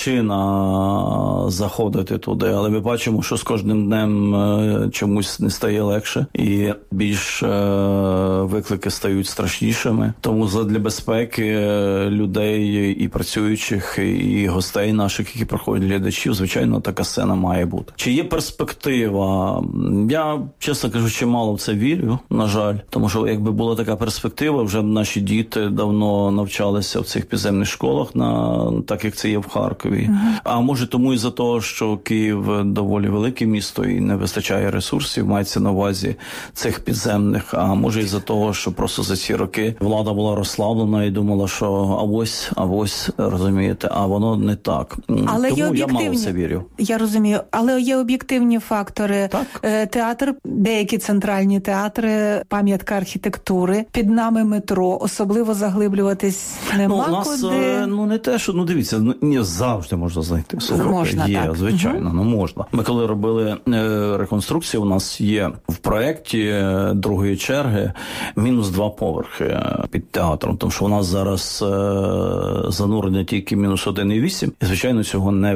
[SPEAKER 9] причина заходити туди, але ми бачимо, що з кожним днем чомусь не стає легше, і більш виклики стають страшнішими. Тому задля безпеки людей і працюючих, і гостей наших, які приходять, глядачів, звичайно, така сцена має бути. Чи є перспектива? Я, чесно кажучи, мало в це вірю, на жаль, тому що якби була така перспектива, вже наші діти давно навчалися в цих підземних школах, так як це є в Харкові. А може тому і за того, що Київ доволі велике місто і не вистачає ресурсів, мається на увазі цих підземних, а може і за того, що просто за ці роки влада була розслаблена і думала, що авось, розумієте, а воно не так.
[SPEAKER 2] Але
[SPEAKER 9] тому я мало в це вірю.
[SPEAKER 2] Я розумію, але є об'єктивні фактори. Так. Театр, деякі центральні театри, пам'ятка архітектури, під нами метро, особливо заглиблюватись нема куди.
[SPEAKER 9] Не те, що, дивіться, не завжди можна знайти.
[SPEAKER 2] Можна,
[SPEAKER 9] є,
[SPEAKER 2] так.
[SPEAKER 9] Звичайно, можна. Ми коли робили реконструкцію, у нас є в проєкті другої черги -2 поверхи під театром, тому що у нас зараз занурення тільки -1,8, і, звичайно, цього не